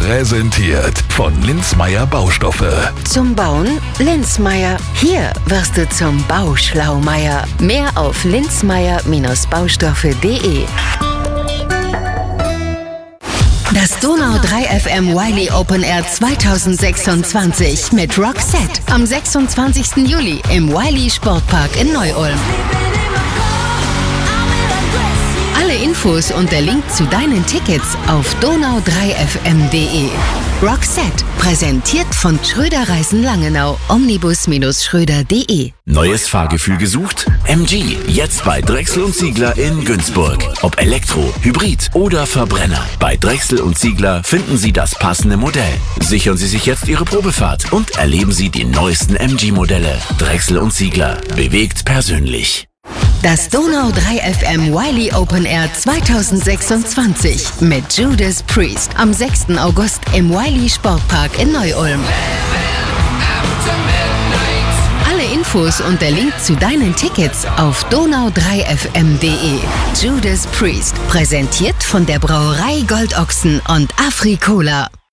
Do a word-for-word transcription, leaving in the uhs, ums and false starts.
Präsentiert von Linzmeier Baustoffe. Zum Bauen Linzmeier. Hier wirst du zum Bauschlaumeier. Mehr auf linzmeier Baustoffe punkt de. Das Donau drei F M Wiley Open Air zweitausendsechsundzwanzig mit Roxette am sechsundzwanzigsten Juli im Wiley Sportpark in Neu-Ulm. Alle Infos und der Link zu deinen Tickets auf donau drei f m punkt de. Roxette, präsentiert von Schröder Reisen Langenau, omnibus Schröder punkt de. Neues Fahrgefühl gesucht? M G, jetzt bei Drechsel und Ziegler in Günzburg. Ob Elektro, Hybrid oder Verbrenner. Bei Drechsel und Ziegler finden Sie das passende Modell. Sichern Sie sich jetzt Ihre Probefahrt und erleben Sie die neuesten M G-Modelle. Drechsel und Ziegler. Bewegt persönlich. Das Donau drei F M Wiley Open Air zweitausendsechsundzwanzig mit Judas Priest am sechsten August im Wiley Sportpark in Neu-Ulm. Alle Infos und der Link zu deinen Tickets auf donau drei f m punkt de. Judas Priest, präsentiert von der Brauerei Goldochsen und Afri-Cola.